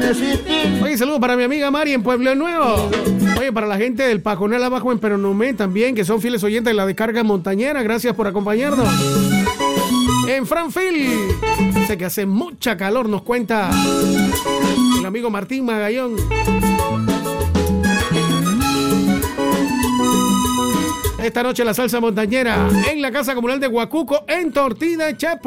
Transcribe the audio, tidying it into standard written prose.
resistir. Oye, saludos para mi amiga Mari en Pueblo Nuevo. Oye, para la gente del Pajonal abajo en Peronomé también, que son fieles oyentes de la descarga montañera. Gracias por acompañarnos. En Franfil, sé que hace mucha calor, nos cuenta el amigo Martín Magallón. Esta noche la salsa montañera en la Casa Comunal de Huacuco, en Tortí de Chepo.